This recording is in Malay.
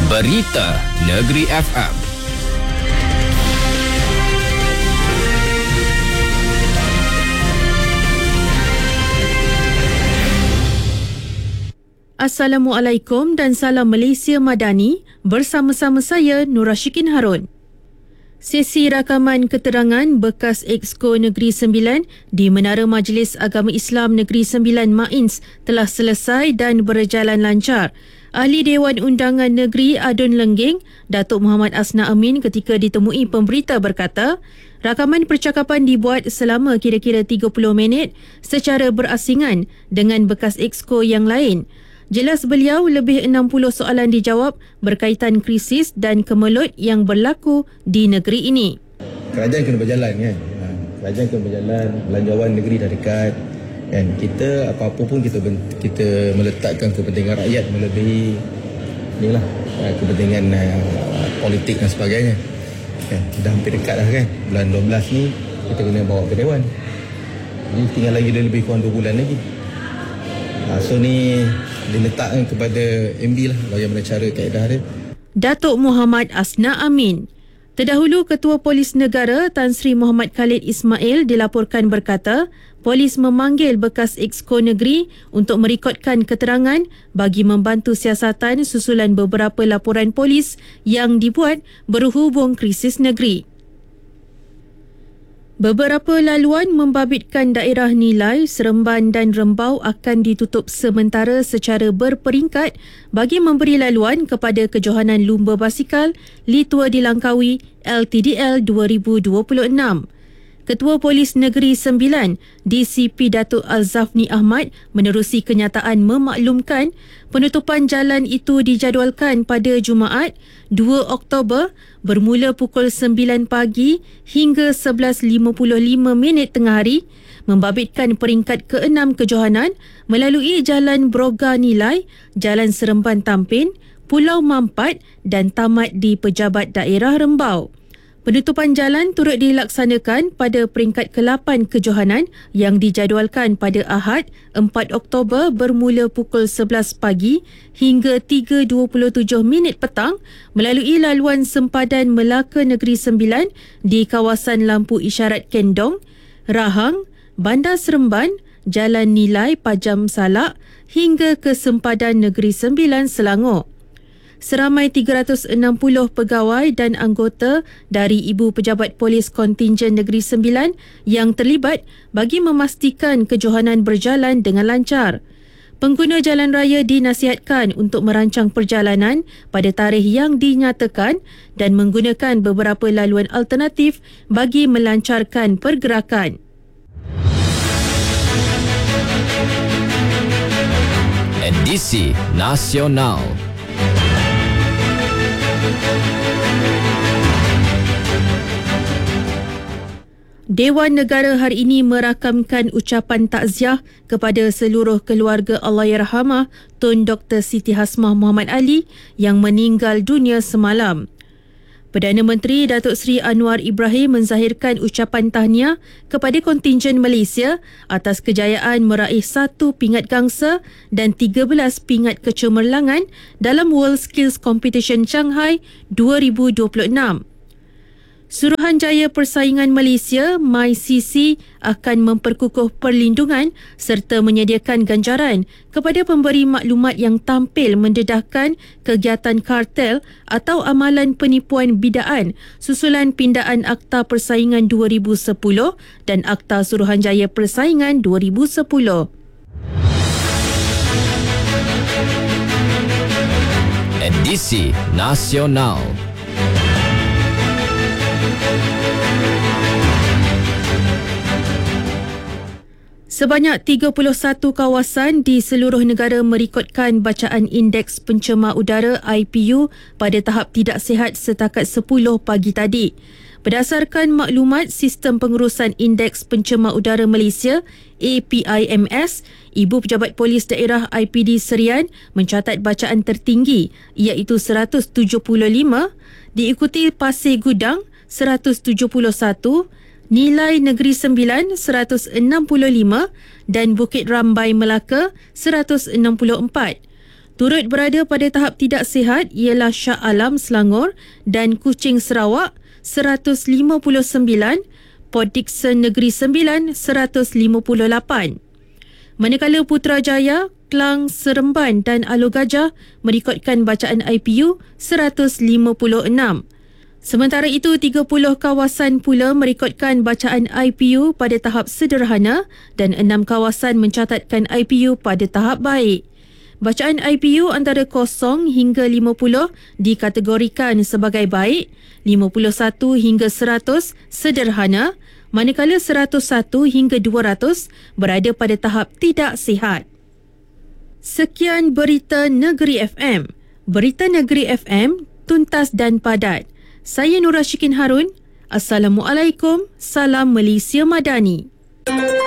Berita Negeri FM. Assalamualaikum dan salam Malaysia Madani. Bersama-sama saya Nur Rashikin Harun. Sesi rakaman keterangan bekas Exco Negeri Sembilan di Menara Majlis Agama Islam Negeri Sembilan Mains telah selesai dan berjalan lancar. Ahli Dewan Undangan Negeri Adun Lengging, Datuk Muhammad Asna Amin ketika ditemui pemberita berkata, rakaman percakapan dibuat selama kira-kira 30 minit secara berasingan dengan bekas Exco yang lain. Jelas beliau lebih 60 soalan dijawab berkaitan krisis dan kemelut yang berlaku di negeri ini. Kerajaan kena berjalan kan. Kerajaan kena berjalan, belanjawan negeri dah dekat. Kan kita apa-apa pun kita meletakkan kepentingan rakyat melebihi inilah kepentingan politik dan sebagainya. Kan dah hampir dekat dah kan. Bulan 12 ni kita kena bawa ke dewan. Jadi tinggal lagi lebih kurang 2 bulan lagi. So ni diletakkan kepada MB lah bagaimana cara kaedah dia. Datuk Muhammad Asna Amin. Terdahulu Ketua Polis Negara Tan Sri Muhammad Khalid Ismail dilaporkan berkata, polis memanggil bekas Exco Negeri untuk merekodkan keterangan bagi membantu siasatan susulan beberapa laporan polis yang dibuat berhubung krisis negeri. Beberapa laluan membabitkan daerah Nilai, Seremban dan Rembau akan ditutup sementara secara berperingkat bagi memberi laluan kepada kejohanan lumba basikal Litua di Langkawi LTDL 2026. Ketua Polis Negeri Sembilan, DCP Datuk Al-Zafni Ahmad menerusi kenyataan memaklumkan penutupan jalan itu dijadualkan pada Jumaat 2 Oktober bermula pukul 9 pagi hingga 11.55 tengah hari membabitkan peringkat ke-6 kejohanan melalui Jalan Broga Nilai, Jalan Seremban Tampin, Pulau Mampat dan tamat di Pejabat Daerah Rembau. Penutupan jalan turut dilaksanakan pada peringkat ke-8 kejohanan yang dijadualkan pada Ahad 4 Oktober bermula pukul 11 pagi hingga 3.27 petang melalui laluan sempadan Melaka Negeri Sembilan di kawasan lampu isyarat Kendong, Rahang, Bandar Seremban, Jalan Nilai Pajam Salak hingga ke sempadan Negeri Sembilan Selangor. Seramai 360 pegawai dan anggota dari Ibu Pejabat Polis Kontingen Negeri Sembilan yang terlibat bagi memastikan kejohanan berjalan dengan lancar. Pengguna jalan raya dinasihatkan untuk merancang perjalanan pada tarikh yang dinyatakan dan menggunakan beberapa laluan alternatif bagi melancarkan pergerakan. Edisi Nasional. Dewan Negara hari ini merakamkan ucapan takziah kepada seluruh keluarga Allahyarhamah Tun Dr. Siti Hasmah Muhammad Ali yang meninggal dunia semalam. Perdana Menteri Datuk Seri Anwar Ibrahim menzahirkan ucapan tahniah kepada kontingen Malaysia atas kejayaan meraih 1 pingat gangsa dan 13 pingat kecemerlangan dalam World Skills Competition Shanghai 2026. Suruhanjaya Persaingan Malaysia MyCC akan memperkukuh perlindungan serta menyediakan ganjaran kepada pemberi maklumat yang tampil mendedahkan kegiatan kartel atau amalan penipuan bidaan susulan pindaan Akta Persaingan 2010 dan Akta Suruhanjaya Persaingan 2010. Edisi Nasional. Sebanyak 31 kawasan di seluruh negara merekodkan bacaan Indeks Pencemar Udara IPU pada tahap tidak sihat setakat 10 pagi tadi. Berdasarkan maklumat Sistem Pengurusan Indeks Pencemar Udara Malaysia APIMS, Ibu Pejabat Polis Daerah IPD Serian mencatat bacaan tertinggi iaitu 175, diikuti Pasir Gudang 171, Nilai Negeri Sembilan 165 dan Bukit Rambai Melaka 164. Turut berada pada tahap tidak sihat ialah Shah Alam Selangor dan Kuching Sarawak 159, Port Dickson Negeri Sembilan 158. Manakala Putrajaya, Klang, Seremban dan Alor Gajah merekodkan bacaan IPU 156. Sementara itu, 30 kawasan pula merekodkan bacaan IPU pada tahap sederhana dan 6 kawasan mencatatkan IPU pada tahap baik. Bacaan IPU antara 0 hingga 50 dikategorikan sebagai baik, 51 hingga 100 sederhana, manakala 101 hingga 200 berada pada tahap tidak sihat. Sekian Berita Negeri FM. Berita Negeri FM, tuntas dan padat. Saya Nura Syikin Harun. Assalamualaikum. Salam Malaysia Madani.